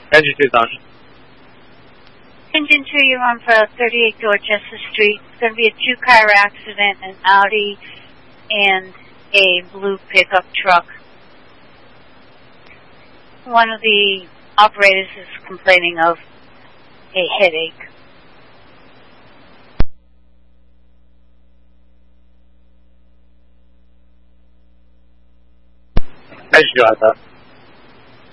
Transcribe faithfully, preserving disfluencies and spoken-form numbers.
Engine two thousand. Engine two, you're on for thirty-eight Dorchester Street. It's going to be a two-car accident, an Audi and a blue pickup truck. One of the operators is complaining of a headache. Engine two, I thought.